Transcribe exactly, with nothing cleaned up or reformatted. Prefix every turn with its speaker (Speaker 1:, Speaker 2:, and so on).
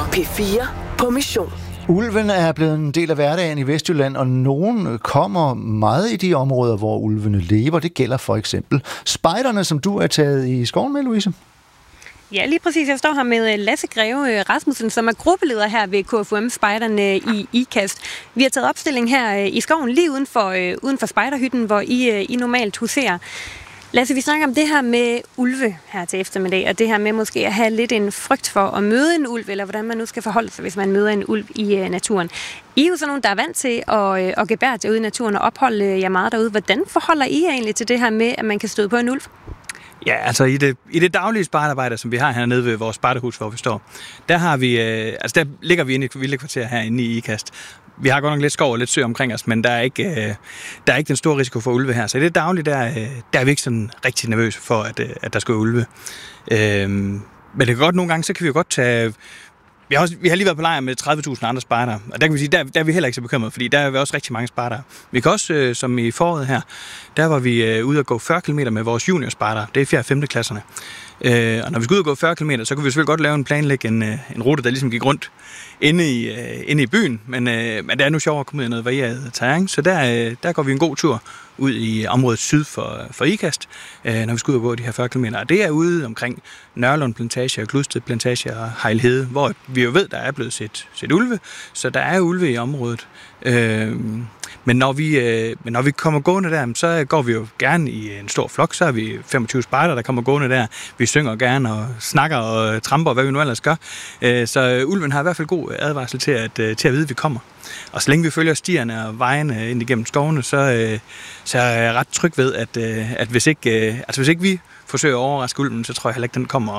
Speaker 1: P fire på mission.
Speaker 2: Ulven er blevet en del af hverdagen i Vestjylland, og nogen kommer meget i de områder, hvor ulvene lever. Det gælder for eksempel spejderne, som du er taget i skoven med, Louise.
Speaker 3: Ja, lige præcis. Jeg står her med Lasse Greve Rasmussen, som er gruppeleder her ved K F U M-spejderne i IKAST. Vi har taget opstilling her i skoven, lige uden for, øh, uden for spejderhytten, hvor I, øh, I normalt huserer. Lasse, vi snakker om det her med ulve her til eftermiddag, og det her med måske at have lidt en frygt for at møde en ulv, eller hvordan man nu skal forholde sig, hvis man møder en ulv i øh, naturen. I er jo sådan nogen, der er vant til at, øh, at gebære jer ude i naturen og opholde jer meget derude. Hvordan forholder I jer egentlig til det her med, at man kan støde på en ulv?
Speaker 4: Ja, altså i det, i det daglige spejderarbejde, som vi har hernede ved vores spejderhus, hvor vi står, der har vi, øh, altså der ligger vi inde i et vildekvarter herinde i IKAST. Vi har godt nok lidt skov og lidt sø omkring os, men der er ikke, øh, der er ikke den store risiko for ulve her. Så i det daglige, der, øh, der er vi ikke sådan rigtig nervøse for, at, øh, at der skal være ulve. Øh, men det kan godt nogle gange, så kan vi jo godt tage... Vi har, også, vi har lige været på lejr med tredive tusind andre spejdere, og der kan vi sige, der, der er vi heller ikke så bekymrede, fordi der er vi også rigtig mange spejdere. Vi kan også, øh, som i foråret her, der var vi øh, ude at gå fyrre kilometer med vores juniorspejdere. Det er fjerde og femte klasserne. Øh, og når vi skulle ud og gå fyrre kilometer, så kunne vi selvfølgelig godt lave en planlægge en, øh, en rute, der ligesom gik rundt inde i, øh, inde i byen. Men, øh, men det er nu sjovere at komme ud af noget varieret terræn, så der, øh, der går vi en god tur ud i området syd for, for IKAST, øh, når vi skal ud og gå de her fyrre kilometer. Og det er ude omkring Nørlund Plantage og Gludsted Plantage og Hejlhede, hvor vi jo ved, der er blevet set, set ulve, så der er ulve i området. Øh, men, når vi, øh, men når vi kommer gående der, så går vi jo gerne i en stor flok, så er vi femogtyve spejdere, der kommer gående der. Vi synger gerne og snakker og tramper, hvad vi nu ellers gør. Øh, så ulven har i hvert fald god advarsel til at, til at vide, at vi kommer. Og så længe vi følger stierne og vejene ind igennem skovene, så, øh, så er jeg ret tryg ved, at, øh, at hvis, ikke, øh, altså hvis ikke vi forsøger at overraske ulven, så tror jeg heller ikke, den kommer